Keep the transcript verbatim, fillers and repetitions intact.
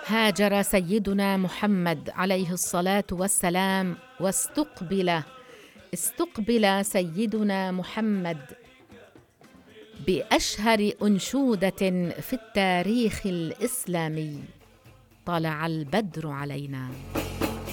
هاجر سيدنا محمد عليه الصلاة والسلام واستقبل استقبل سيدنا محمد بأشهر أنشودة في التاريخ الإسلامي: طلع البدر علينا.